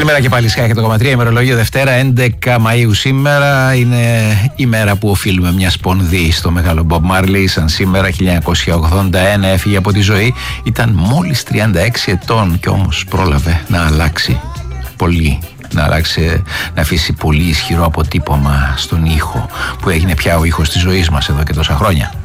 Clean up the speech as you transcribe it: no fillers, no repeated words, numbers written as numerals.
Καλημέρα και πάλι Sky 100,3, ημερολόγιο Δευτέρα 11 Μαΐου. Σήμερα είναι η μέρα που οφείλουμε μια σπονδί στο μεγάλο Bob Marley. Σαν σήμερα 1981 έφυγε από τη ζωή. Ήταν μόλις 36 ετών και όμως πρόλαβε να αλλάξει πολύ. Να αφήσει πολύ ισχυρό αποτύπωμα στον ήχο που έγινε πια ο ήχος της ζωής μας εδώ και τόσα χρόνια.